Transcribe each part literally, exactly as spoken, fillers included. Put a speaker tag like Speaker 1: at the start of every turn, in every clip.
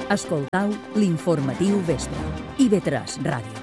Speaker 1: Escoltau l'informatiu Vespre. I ve tres Ràdio.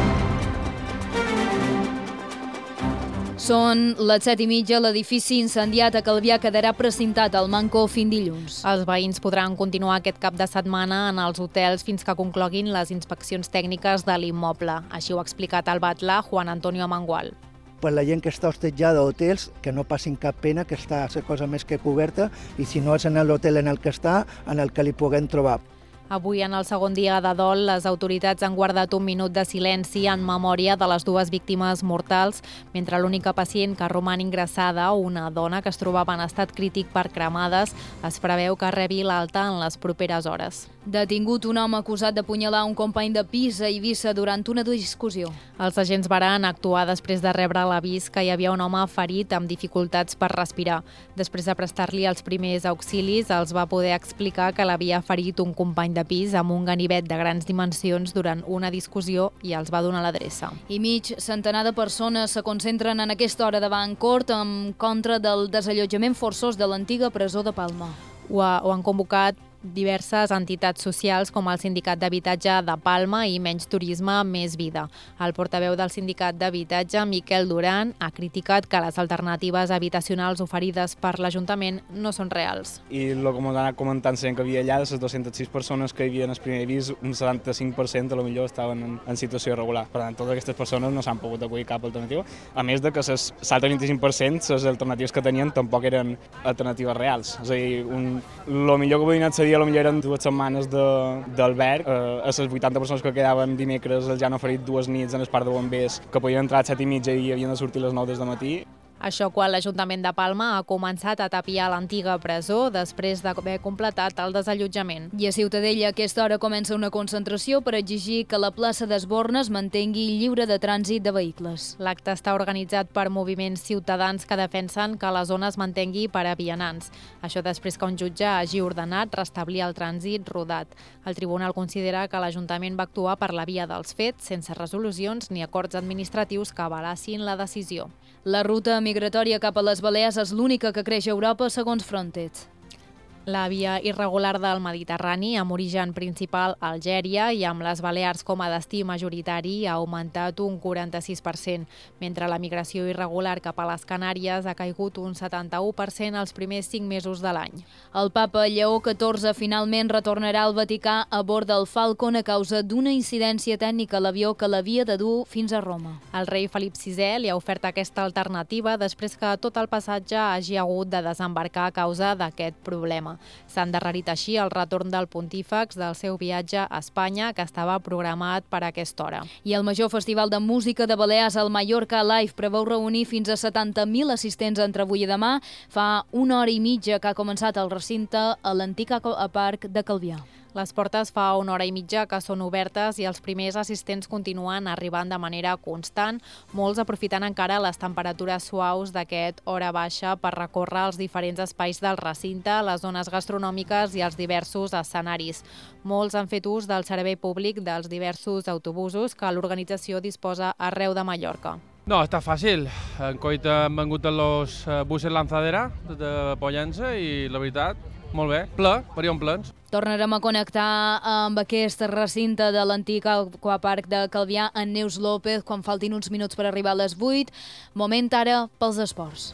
Speaker 2: Són les set i mitja, l'edifici incendiat a Calvià quedarà precintat al Manco fin dilluns.
Speaker 3: Els veïns podran continuar aquest cap de setmana en els hotels fins que concloguin les inspeccions tècniques de l'immoble. Així ho ha explicat el batlle Juan Antonio Mangual.
Speaker 4: Per la gent que està hostatjada a hotels, que no passin cap pena, que està a ser cosa més que coberta, i si no és en l'hotel en el que està, en el que li puguem trobar.
Speaker 3: Avui, en el segon dia de dol, les autoritats han guardat un minut de silenci en memòria de les dues víctimes mortals, mentre l'única pacient que roman ingressada, una dona que es trobava en estat crític per cremades, es preveu que rebi l'alta en les properes hores.
Speaker 2: Detingut un home acusat d'apunyalar un company de pis a Eivissa durant una discussió.
Speaker 3: Els agents varen actuar després de rebre l'avís que hi havia un home ferit amb dificultats per respirar. Després de prestar-li els primers auxilis, els va poder explicar que l'havia ferit un company de pis amb un ganivet de grans dimensions durant una discussió i els va donar l'adreça.
Speaker 2: I mig centenar de persones se concentren en aquesta hora davant cort en contra del desallotjament forçós de l'antiga presó de Palma.
Speaker 3: Ho, ha, ho han convocat diverses entitats socials com el Sindicat d'Habitatge de Palma i Menys Turisme, Més Vida. El portaveu del Sindicat d'Habitatge, Miquel Duran, ha criticat que les alternatives habitacionals oferides per l'Ajuntament no són reals.
Speaker 5: I el que m'ho anat comentant sempre que havia allà, de les dues-centes sis persones que hi havia en el primer pis, un setanta-cinc per cent a lo millor estaven en, en situació irregular. Per tant, totes aquestes persones no s'han pogut acollir cap alternativa. A més de que l'altre vint-i-cinc per cent, les alternatives que tenien tampoc eren alternatives reals. És a dir, un, lo millor que podien ser a potser eren dues setmanes d'alberg. Eh, a les vuitanta persones que quedaven dimecres els ja han oferit dues nits en el parc de bombers que podien entrar a les set i mitja i havien de sortir a les nou des de matí.
Speaker 3: Això quan l'Ajuntament de Palma ha començat a tapiar l'antiga presó després d'haver completat el desallotjament.
Speaker 2: I a Ciutadella a aquesta hora comença una concentració per exigir que la plaça d'Esborna es mantengui lliure de trànsit de vehicles.
Speaker 3: L'acte està organitzat per moviments ciutadans que defensen que la zona es mantengui per a vianants. Això després que un jutge hagi ordenat restablir el trànsit rodat. El tribunal considera que l'Ajuntament va actuar per la via dels fets, sense resolucions ni acords administratius que avalassin la decisió.
Speaker 2: La ruta migratòria cap a les Balears és l'única que creix a Europa, segons Frontex.
Speaker 3: La via irregular del Mediterrani, amb origen principal a Algèria i amb les Balears com a destí majoritari, ha augmentat un quaranta-sis per cent, mentre la migració irregular cap a les Canàries ha caigut un setanta-u per cent els primers cinc mesos de l'any.
Speaker 2: El papa Lleó catorze finalment retornarà al Vaticà a bord del Falcon a causa d'una incidència tècnica a l'avió que l'havia de dur fins a Roma.
Speaker 3: El rei Felip sisè li ha ofert aquesta alternativa després que tot el passatge hagi hagut de desembarcar a causa d'aquest problema. S'ha endarrerit així el retorn del pontífex del seu viatge a Espanya, que estava programat per a aquesta hora.
Speaker 2: I el major festival de música de Balears, el Mallorca Live, preveu reunir fins a setanta mil assistents entre avui i demà. Fa una hora i mitja que ha començat el recinte a l'antic parc de Calvià.
Speaker 3: Les portes fa una hora i mitja que són obertes i els primers assistents continuen arribant de manera constant, molts aprofitant encara les temperatures suaus d'aquest hora baixa per recórrer els diferents espais del recinte, les zones gastronòmiques i els diversos escenaris. Molts han fet ús del servei públic dels diversos autobusos que l'organització disposa arreu de Mallorca.
Speaker 6: No, està fàcil. En Coita han vengut els buses lanzadera de Pollença i la veritat, molt bé, ple, varien plens.
Speaker 2: Tornarem a connectar amb aquest recinte de l'antic aquaparc de Calvià en Neus López quan faltin uns minuts per arribar a les vuit. Moment ara pels esports.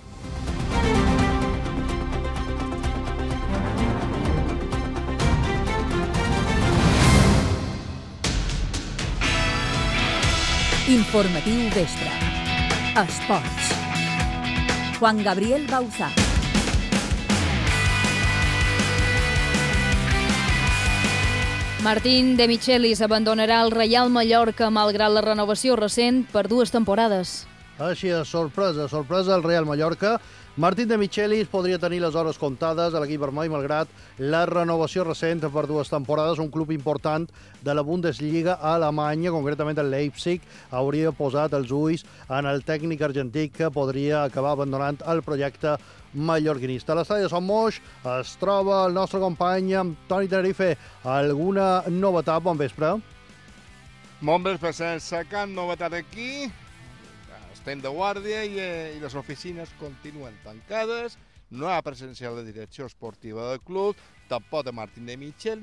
Speaker 1: Informatiu Vespre. Esports. Juan Gabriel Bauzá.
Speaker 2: Martín De Michelis abandonarà el Reial Mallorca malgrat la renovació recent per dues temporades.
Speaker 7: Així és, sorpresa, sorpresa el Real Mallorca. Martín De Michelis podria tenir les hores comptades a l'equip vermell malgrat la renovació recent per dues temporades. Un club important de la Bundesliga a Alemanya, concretament el Leipzig, hauria posat els ulls en el tècnic argentí que podria acabar abandonant el projecte mallorquinista. A l'estadi de Son Moix es troba el nostre company Toni Tenerife. Alguna novetat? Bon vespre.
Speaker 8: Bon vespre, sense cap novetat aquí. Estem de guàrdia i, eh, i les oficines continuen tancades. No hi ha presència de la direcció esportiva del club, tampoc de Martín De Michelis,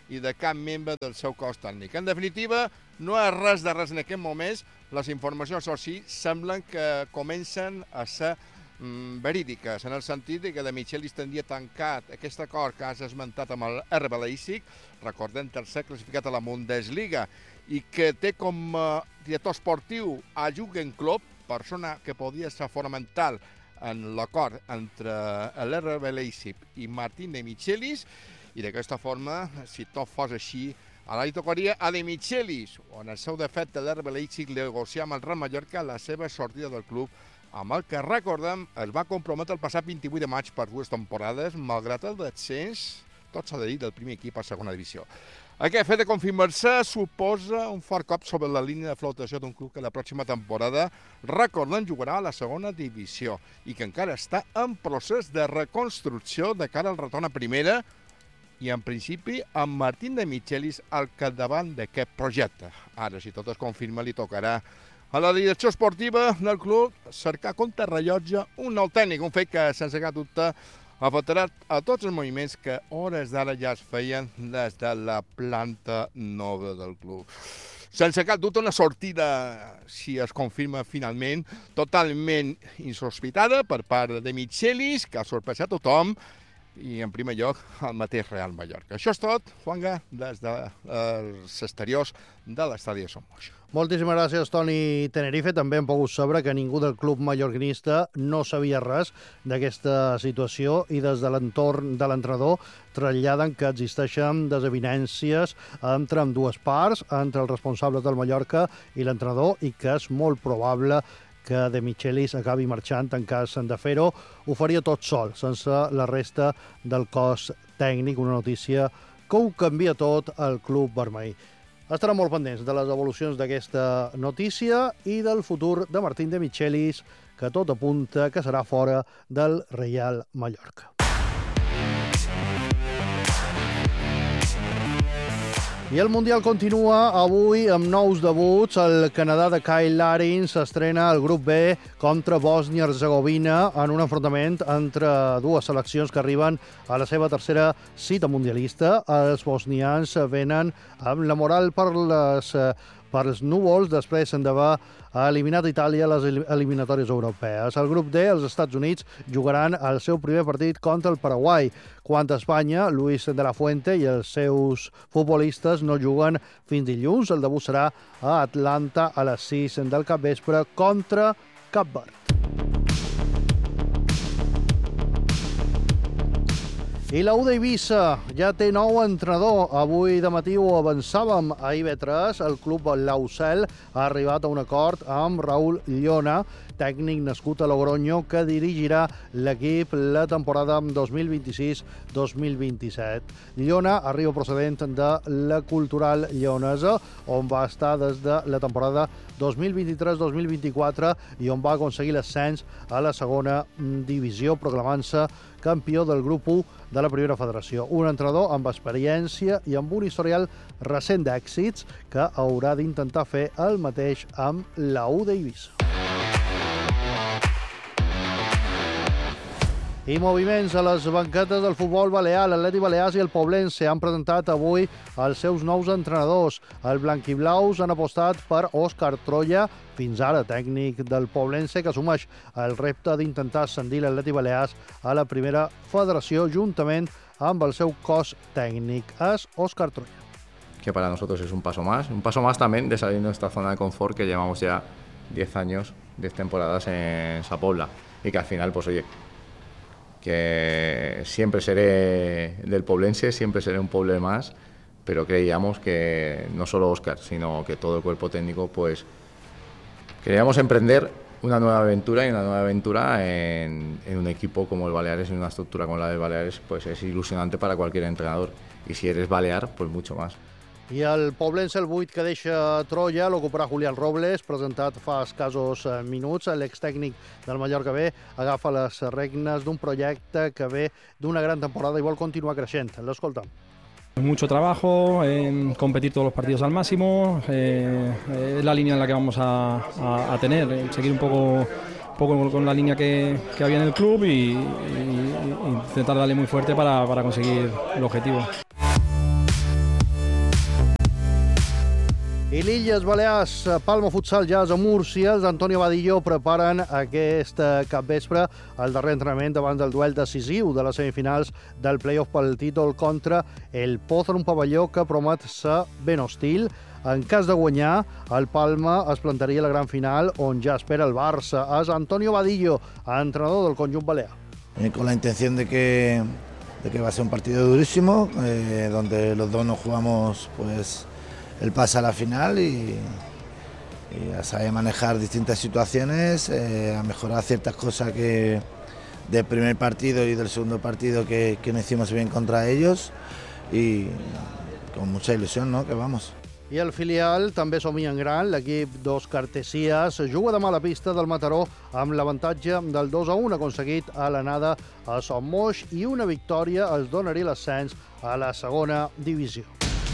Speaker 8: i de cap membre del seu cos tècnic. En definitiva, no és res de res en aquest moment. Les informacions, o sí, semblen que comencen a ser mm, verídiques, en el sentit que De Michelis tindria tancat aquest acord que has esmentat amb el R B Leipzig, recordem, tercer classificat a la Bundesliga, i que té com a director esportiu a Jürgen Klopp, persona que podia ser fonamental en l'acord entre l'R B Leipzig i Martín De Michelis, i d'aquesta forma, si tot fos així, ara li tocaria a De Michelis, o en el seu defecte l'R B Leipzig, negociar amb el Real Mallorca la seva sortida del club, amb el que, recordem, es va comprometre el passat vint-i-vuit de maig per dues temporades, malgrat el descens, tot s'ha de dir, del primer equip a segona divisió. Aquest fet de confirmar-se suposa un fort cop sobre la línia de flotació d'un club que la pròxima temporada, recordem, jugarà a la segona divisió i que encara està en procés de reconstrucció de cara al retorn a primera i, en principi, amb Martín De Michelis al capdavant d'aquest projecte. Ara, si tot es confirma, li tocarà a la direcció esportiva del club cercar contrarrellotge un nou tècnic, un fet que, sense cap dubte, afectarà a tots els moviments que hores d'ara ja es feien des de la planta nova del club. Sense cap dubte, una sortida, si es confirma finalment, totalment insospitada per part de Michelis, que ha sorprès a tothom, i en primer lloc el mateix Real Mallorca. Això és tot, Juanga, des dels exteriors de l'estadi de Son Moix.
Speaker 7: Moltíssimes gràcies, Toni Tenerife. També hem pogut saber que ningú del club mallorquinista no sabia res d'aquesta situació i des de l'entorn de l'entrenador traslladen que existeixen desavinències entre ambdues parts, entre els responsables del Mallorca i l'entrenador, i que és molt probable que De Michelis acabi marxant en cas de fer-ho. Ho faria tot sol, sense la resta del cos tècnic. Una notícia que ho canvia tot al club vermell. Estarem molt pendents de les evolucions d'aquesta notícia i del futur de Martín De Michelis, que tot apunta que serà fora del Real Mallorca. I el Mundial continua avui amb nous debuts. El Canadà de Kyle Larin s'estrena al grup B contra Bòsnia-Herzegovina en un enfrontament entre dues seleccions que arriben a la seva tercera cita mundialista. Els bosnians venen amb la moral per les per els núvols després d'haver eliminat Itàlia a les eliminatòries europees. Al grup D, els Estats Units jugaran el seu primer partit contra el Paraguai. Quant a Espanya, Luis de la Fuente i els seus futbolistes no juguen fins dilluns. El debut serà a Atlanta a les sis del capvespre contra Cap Verd. I la U d'Eivissa ja té nou entrenador. Avui de matí ho avançàvem a I B tres. El club L'Aucel ha arribat a un acord amb Raúl Llona, tècnic nascut a Logroño, que dirigirà l'equip la temporada dos mil vint-i-sis dos mil vint-i-set. Llona arriba procedent de la Cultural Lleonesa, on va estar des de la temporada dos mil vint-i-tres dos mil vint-i-quatre i on va aconseguir l'ascens a la segona divisió, proclamant-se campió del grup u de la primera federació. Un entrenador amb experiència i amb un historial recent d'èxits que haurà d'intentar fer el mateix amb la U d'Eivissa. I moviments a les banquetes del futbol balear. L'Atleti Balears i el Poblense han presentat avui els seus nous entrenadors. Els blanquiblaus han apostat per Òscar Troya, fins ara tècnic del Poblense, que assumeix el repte d'intentar ascendir l'Atleti Balears a la primera federació juntament amb el seu cos tècnic. És Òscar Troya.
Speaker 9: Que para nosotros es un paso más, un paso más también de salir de nuestra zona de confort, que llevamos ya diez años, diez temporadas en Sa Pobla, y que al final, pues oye, que siempre seré del Poblense, siempre seré un pueblo más, pero creíamos que no solo Óscar, sino que todo el cuerpo técnico, pues queríamos emprender una nueva aventura, y una nueva aventura en, en un equipo como el Baleares, en una estructura como la del Baleares, pues es ilusionante para cualquier entrenador, y si eres balear, pues mucho más.
Speaker 7: I el Poblense, el vuit que deixa Troya, l'ocuparà Julián Robles, presentat fa escassos minuts. L'extècnic del Mallorca B agafa les regnes d'un projecte que ve d'una gran temporada i vol continuar creixent. L'escoltem.
Speaker 10: Mucho trabajo, eh, competir todos los partidos al máximo, eh, eh, es la línea en la que vamos a, a, a tener, eh, seguir un poco, un poco con la línea que, que había en el club y, y, y intentar darle muy fuerte para, para conseguir el objetivo.
Speaker 7: I l'Illes Balears, Palma Futsal Jazz a Múrcia, els d'Antonio Vadillo preparen aquest capvespre el darrer entrenament davant del duel decisiu de les semifinals del play-off pel títol contra el Pozo, un pavelló que promet ser ben hostil. En cas de guanyar, el Palma es plantaria a la gran final on ja espera el Barça. És Antonio Vadillo, entrenador del conjunt balear.
Speaker 11: Eh, con la intención de que, de que va a ser un partido durísimo, eh, donde los dos nos jugamos pues el pase a la final y, y a saber manejar distintas situaciones, eh, a mejorar ciertas cosas que del primer partido y del segundo partido que, que no hicimos bien contra ellos y con mucha ilusión, ¿no?, que vamos.
Speaker 7: I el filial també somia en gran, l'equip dos Cartesies juga demà a la pista del Mataró amb l'avantatge del dos a un aconseguit a l'anada a Son Moix i una victòria els donaria l'ascens a la segona divisió.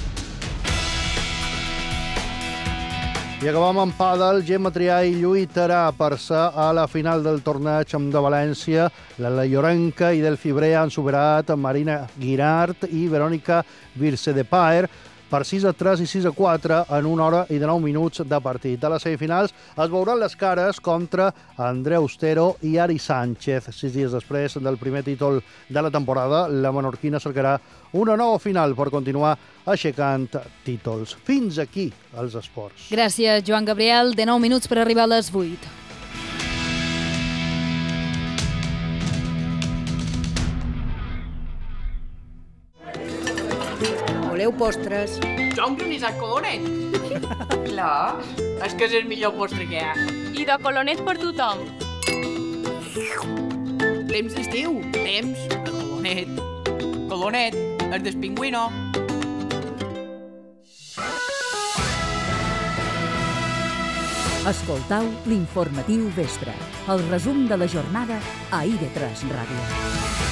Speaker 7: I acabam amb pàdel. Gemma Triay lluitarà per ser a la final del torneig de València. La Llorenca i Delphi Brea han superat Marina Guirart i Verònica Virce de Paer per sis a tres i sis a quatre en una hora i dinou minuts de partit. A les semifinals es veuran les cares contra Andreu Ostero i Ari Sánchez. Sis dies després del primer títol de la temporada, la menorquina cercarà una nova final per continuar aixecant títols. Fins aquí els esports.
Speaker 2: Gràcies, Joan Gabriel. De nou minuts per arribar a les vuit.
Speaker 12: Voleu postres?
Speaker 13: Jo un granissat colonet. Clar, és que és el millor postre que hi ha.
Speaker 14: I de colonet per tothom.
Speaker 13: Temps d'estiu, temps de colonet. Colonet, el del pingüino.
Speaker 1: Escoltau l'informatiu vespre, el resum de la jornada a I V tres Ràdio.